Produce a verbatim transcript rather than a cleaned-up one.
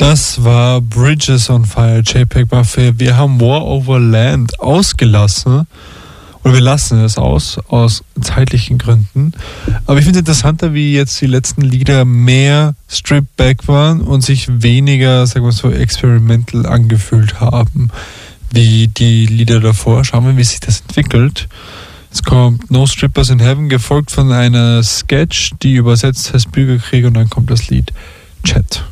Das war Bridges on Fire, JPEG Buffet. Wir haben War Over Land ausgelassen. Oder wir lassen es aus, aus zeitlichen Gründen. Aber ich finde es interessanter, wie jetzt die letzten Lieder mehr stripped back waren und sich weniger, sagen wir so, experimental angefühlt haben, wie die Lieder davor. Schauen wir, wie sich das entwickelt. Es kommt No Strippers in Heaven, gefolgt von einer Sketch, die übersetzt heißt Bürgerkrieg, und dann kommt das Lied Chat.